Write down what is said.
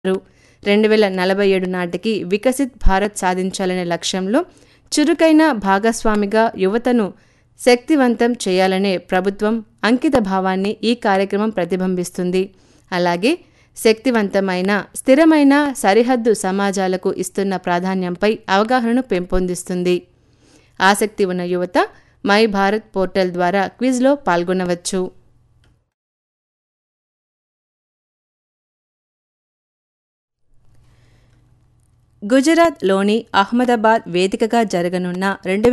2047 నాటికి వికసిత్ భారత్ సాధించాలనే లక్ష్యంలో చురుకైన భాగస్వామిగా యువతను శక్తివంతం చేయాలనే ప్రభుత్వం అంకిత భావాన్ని ఈ కార్యక్రమం ప్రతిబింబిస్తుంది. అలాగే శక్తివంతమైన స్థిరమైన సరిహద్దు సమాజాలకు ఇస్తున్న ప్రాధాన్యంపై అవగాహనను పెంపొందిస్తుంది. ఆసక్తి ఉన్న యువత మై భారత్ పోర్టల్ ద్వారా క్విజ్లో పాల్గొనవచ్చు. గుజరాత్లోని అహ్మదాబాద్ వేదికగా జరగనున్న